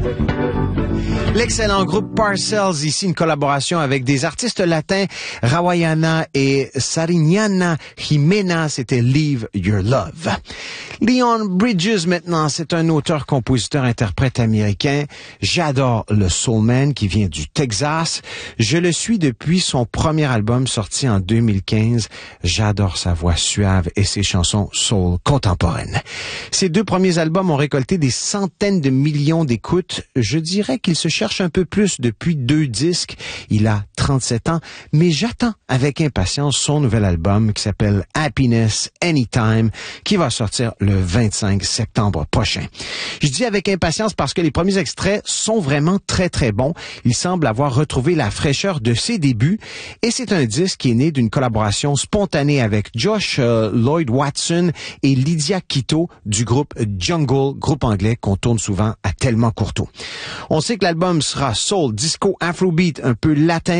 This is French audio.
L'excellent groupe Parcells, ici une collaboration avec des artistes latins, Rawayana et Sariñana Jimena, c'était Leave Your Love. Leon Bridges maintenant, c'est un auteur, compositeur, interprète américain. J'adore le soulman qui vient du Texas. Je le suis depuis son premier album sorti en 2015. J'adore sa voix suave et ses chansons soul contemporaines. Ses deux premiers albums ont récolté des centaines de millions d'écoutes. Je dirais qu'il se cherche un peu plus depuis 2 disques. Il a 37 ans, mais j'attends avec impatience son nouvel album qui s'appelle Happiness Anytime, qui va sortir le 25 septembre prochain. Je dis avec impatience parce que les premiers extraits sont vraiment très très bons. Il semble avoir retrouvé la fraîcheur de ses débuts et c'est un disque qui est né d'une collaboration spontanée avec Josh Lloyd Watson et Lydia Quito du groupe Jungle, groupe anglais qu'on tourne souvent à Tellement Courteau. On sait que l'album sera soul, disco, afrobeat, un peu latin,